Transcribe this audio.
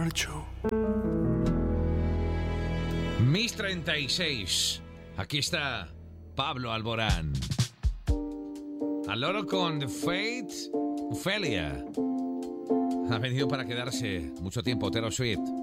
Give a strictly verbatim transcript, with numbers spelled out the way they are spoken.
Show. Mis treinta y seis. Aquí está Pablo Alborán. Al loro con The Fate, Ophelia. Ha venido para quedarse mucho tiempo, Taylor Swift.